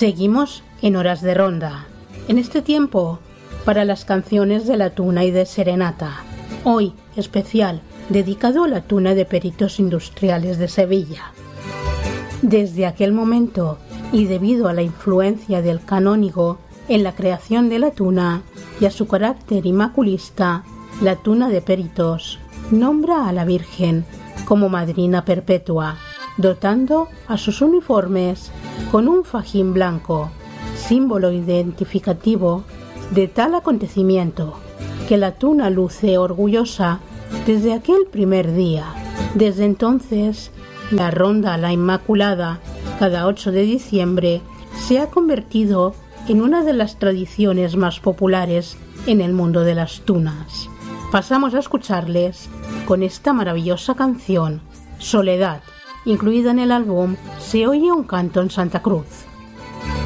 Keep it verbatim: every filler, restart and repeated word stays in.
Seguimos en Horas de Ronda. En este tiempo, para las canciones de la tuna y de serenata. Hoy, especial, dedicado a la tuna de Peritos Industriales de Sevilla. Desde aquel momento, y debido a la influencia del canónigo en la creación de la tuna y a su carácter inmaculista, la tuna de Peritos nombra a la Virgen como madrina perpetua, dotando a sus uniformes con un fajín blanco, símbolo identificativo de tal acontecimiento, que la tuna luce orgullosa desde aquel primer día. Desde entonces, la Ronda a la Inmaculada, cada ocho de diciembre, se ha convertido en una de las tradiciones más populares en el mundo de las tunas. Pasamos a escucharles con esta maravillosa canción, Soledad, incluida en el álbum Se oye un canto en Santa Cruz.